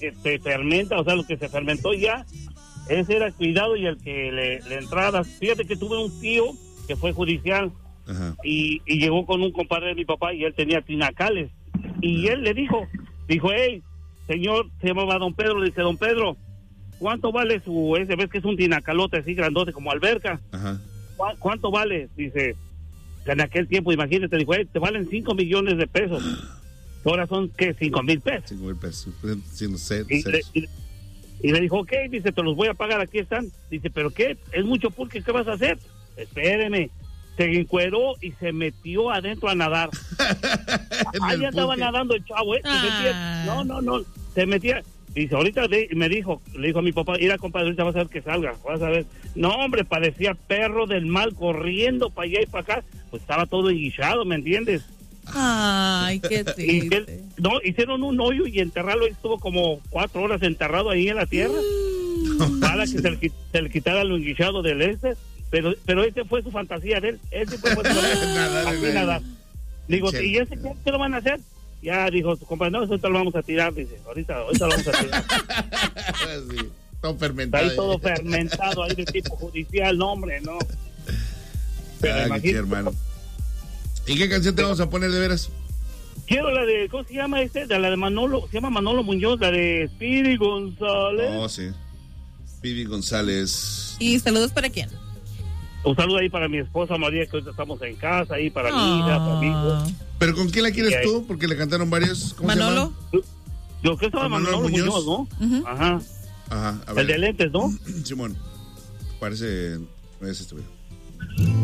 porque se fermenta, o sea, lo que se fermentó ya, ese era el cuidado y el que le entraba. Fíjate que tuve un tío que fue judicial. Ajá. Y llegó con un compadre de mi papá y él tenía tinacales. Y él le dijo, hey, señor, se llamaba don Pedro, le dice, don Pedro, ¿cuánto vale su, ese, ves que es un tinacalote así grandote como alberca? Ajá. ¿Cuánto vale? Dice, en aquel tiempo, imagínate, dijo, te valen 5 millones de pesos. Ahora son, ¿qué? 5,000 pesos. 5,000 pesos. Siendo Y le dijo, ok, dice, te los voy a pagar, aquí están. Dice, ¿pero qué? Es mucho pulque, ¿qué vas a hacer? Espéreme. Se encueró y se metió adentro a nadar. Ahí estaba nadando el chavo, ¿eh? No, se metía. Dice, ahorita le dijo a mi papá, mira, compadre, ahorita vas a ver que salga, vas a ver. No, hombre, parecía perro del mal corriendo para allá y para acá. Pues estaba todo enguisado, ¿me entiendes? Ay, qué triste. Hicieron un hoyo y enterrarlo, estuvo como 4 horas enterrado ahí en la tierra. Para que se le quitara lo enguisado del Pero ese fue su fantasía de él. Ese fue nada. Digo, ¿y ese qué lo van a hacer? Ya dijo su compadre, no, eso te lo vamos a tirar, dice. Ahorita lo vamos a tirar. Sí, todo fermentado. Está ahí todo fermentado, ahí de tipo judicial, no, hombre, no. Pero imagínate, hermano. ¿Y qué canción te vamos a poner de veras? Quiero la de, ¿cómo se llama de la de Manolo, se llama Manolo Muñoz, la de Speedy González. Oh, sí. Speedy González. ¿Y saludos para quién? Un saludo ahí para mi esposa María, que ahorita estamos en casa, ahí para mi hija, para mi hijo. ¿Pero con quién la quieres tú? Porque le cantaron varios. ¿Cómo Manolo. se llama? Yo creo que estaba Manolo Muñoz, ¿no? Uh-huh. Ajá. A ver. El de lentes, ¿no? Simón. Parece. Es este, güey.